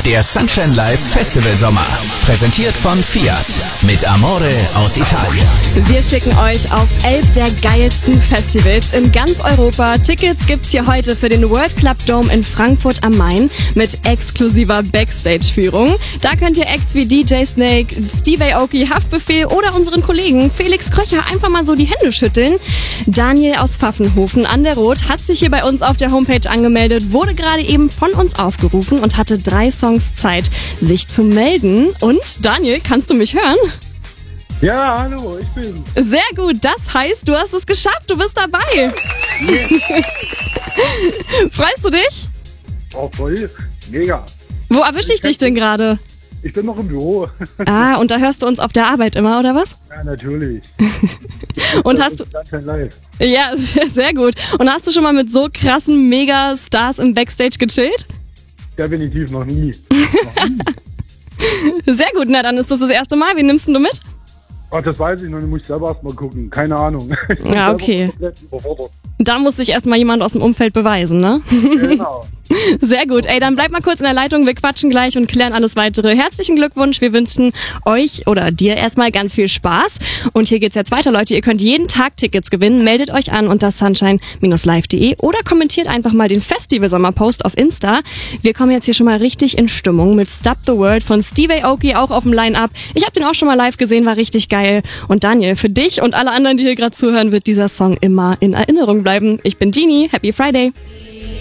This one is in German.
Der Sunshine Live Festival Sommer. Präsentiert von Fiat. Mit Amore aus Italien. Wir schicken euch auf 11 der geilsten Festivals in ganz Europa. Tickets gibt's hier heute für den World Club Dome in Frankfurt am Main mit exklusiver Backstage-Führung. Da könnt ihr Acts wie DJ Snake, Steve Aoki, Haftbefehl oder unseren Kollegen Felix Kröcher einfach mal so die Hände schütteln. Daniel aus Pfaffenhofen an der Rot hat sich hier bei uns auf der Homepage angemeldet, wurde gerade eben von uns aufgerufen und hatte 3 Songs Zeit, sich zu melden. Und Daniel, kannst du mich hören? Ja, hallo, ich bin. Sehr gut, das heißt, du hast es geschafft, du bist dabei. Yeah. Freust du dich? Oh, voll. Mega. Wo erwische ich dich denn gerade? Ich bin noch im Büro. Ah, und da hörst du uns auf der Arbeit immer, oder was? Ja, natürlich. Und hast du... Live. Ja, sehr gut. Und hast du schon mal mit so krassen Megastars im Backstage gechillt? Definitiv noch nie. Sehr gut, na dann ist das erste Mal. Wen nimmst denn du mit? Oh, das weiß ich noch nicht, muss ich selber erst mal gucken. Keine Ahnung. Ich bin Ja, selber okay. komplett überfordert. Da muss sich erstmal jemand aus dem Umfeld beweisen, ne? Genau. Sehr gut. Ey, dann bleib mal kurz in der Leitung. Wir quatschen gleich und klären alles weitere. Herzlichen Glückwunsch. Wir wünschen euch oder dir erstmal ganz viel Spaß. Und hier geht's jetzt weiter, Leute. Ihr könnt jeden Tag Tickets gewinnen. Meldet euch an unter sunshine-live.de oder kommentiert einfach mal den Festival-Sommer-Post auf Insta. Wir kommen jetzt hier schon mal richtig in Stimmung mit Stop the World von Steve Aoki auch auf dem Line-Up. Ich habe den auch schon mal live gesehen, war richtig geil. Und Daniel, für dich und alle anderen, die hier gerade zuhören, wird dieser Song immer in Erinnerung bleiben. Ich bin Genie. Happy Friday.